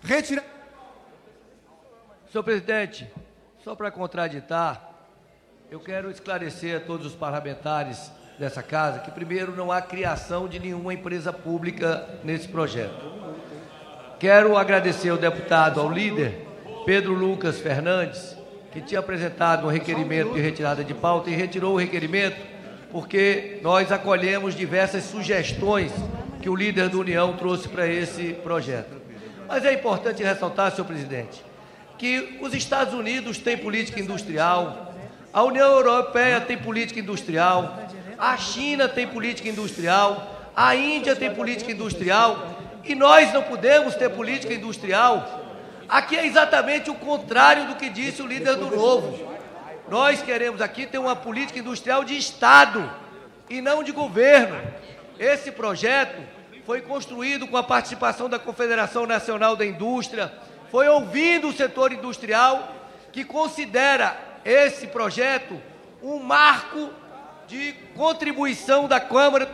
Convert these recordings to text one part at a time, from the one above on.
retirar... Senhor presidente, só para contraditar, eu quero esclarecer a todos os parlamentares dessa casa que, primeiro, não há criação de nenhuma empresa pública nesse projeto. Quero agradecer ao líder Pedro Lucas Fernandes, que tinha apresentado um requerimento de retirada de pauta e retirou o requerimento porque nós acolhemos diversas sugestões que o líder da União trouxe para esse projeto. Mas é importante ressaltar, senhor presidente, que os Estados Unidos têm política industrial, a União Europeia tem política industrial, a China tem política industrial, a Índia tem política industrial, e nós não podemos ter política industrial. Aqui é exatamente o contrário do que disse o líder do Novo. Nós queremos aqui ter uma política industrial de Estado e não de governo. Esse projeto foi construído com a participação da Confederação Nacional da Indústria, foi ouvindo o setor industrial, que considera esse projeto um marco de contribuição da Câmara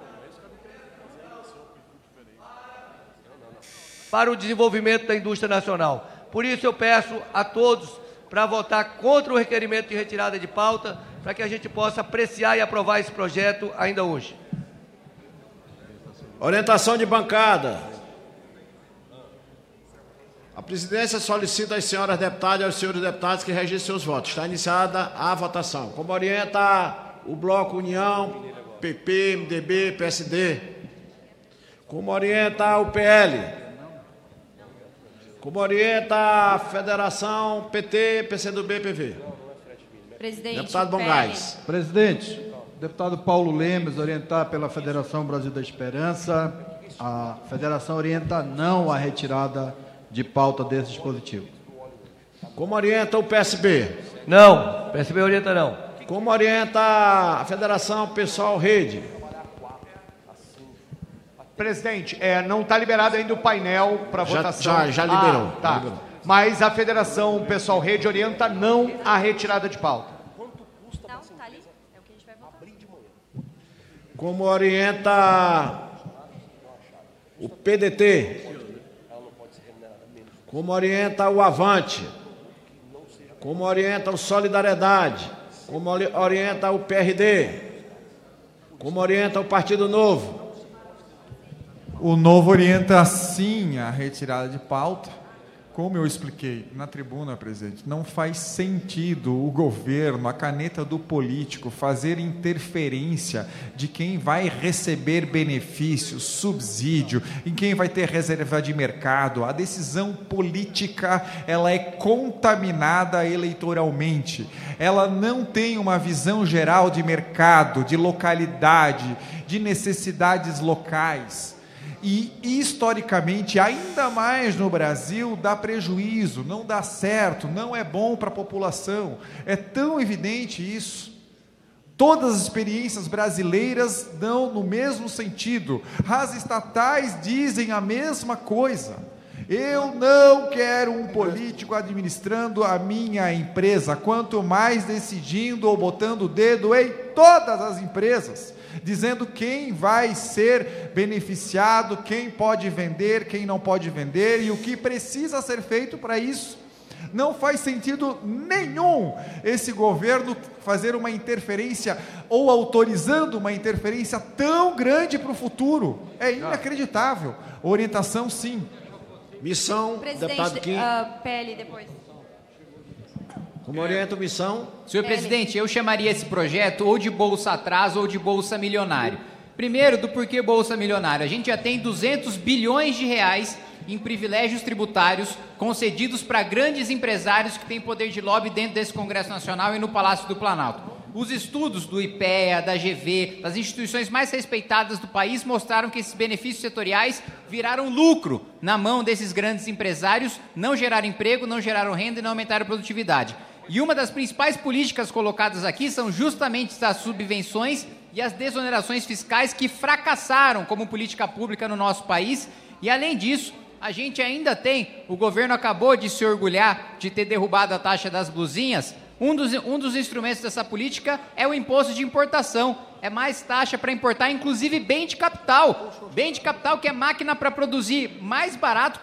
para o desenvolvimento da indústria nacional. Por isso eu peço a todos para votar contra o requerimento de retirada de pauta, para que a gente possa apreciar e aprovar esse projeto ainda hoje. Orientação de bancada. A presidência solicita às senhoras deputadas e aos senhores deputados que registrem seus votos. Está iniciada a votação. Como orienta o Bloco União, PP, MDB, PSD. Como orienta o PL. Como orienta a Federação PT, PCdoB, PV. Presidente, deputado Bongás. Presidente, deputado Paulo Lemes, orientar pela Federação Brasil da Esperança. A Federação orienta não a retirada de pauta desse dispositivo. Como orienta o PSB? Não, PSB orienta não. Como orienta a Federação Pessoal Rede? Presidente, não está liberado ainda o painel para votação. Já liberou. Tá. Já liberou. Mas a Federação Pessoal Rede orienta não a retirada de pauta. Não, tá ali. É o que a gente vai votar. Como orienta o PDT? Como orienta o Avante? Como orienta o Solidariedade? Como orienta o PRD? Como orienta o Partido Novo? O Novo orienta sim a retirada de pauta. Como eu expliquei na tribuna, presidente, não faz sentido o governo, a caneta do político, fazer interferência de quem vai receber benefício, subsídio, em quem vai ter reserva de mercado. A decisão política, ela é contaminada eleitoralmente. Ela não tem uma visão geral de mercado, de localidade, de necessidades locais. E, historicamente, ainda mais no Brasil, dá prejuízo, não dá certo, não é bom para a população. É tão evidente isso. Todas as experiências brasileiras dão no mesmo sentido. As estatais dizem a mesma coisa. Eu não quero um político administrando a minha empresa, quanto mais decidindo ou botando o dedo em todas as empresas, dizendo quem vai ser beneficiado, quem pode vender, quem não pode vender e o que precisa ser feito para isso. Não faz sentido nenhum esse governo fazer uma interferência ou autorizando uma interferência tão grande para o futuro. É inacreditável. Orientação, sim. Missão, deputado Kim. PL depois. Como orienta a missão? Senhor presidente, eu chamaria esse projeto ou de Bolsa Atraso ou de Bolsa Milionário. Primeiro, do porquê Bolsa Milionário. A gente já tem 200 bilhões de reais em privilégios tributários concedidos para grandes empresários que têm poder de lobby dentro desse Congresso Nacional e no Palácio do Planalto. Os estudos do IPEA, da GV, das instituições mais respeitadas do país mostraram que esses benefícios setoriais viraram lucro na mão desses grandes empresários, não geraram emprego, não geraram renda e não aumentaram a produtividade. E uma das principais políticas colocadas aqui são justamente as subvenções e as desonerações fiscais que fracassaram como política pública no nosso país. E, além disso, a gente ainda tem, o governo acabou de se orgulhar de ter derrubado a taxa das blusinhas. Um dos instrumentos dessa política é o imposto de importação. É mais taxa para importar, inclusive bem de capital. Bem de capital, que é máquina para produzir mais barato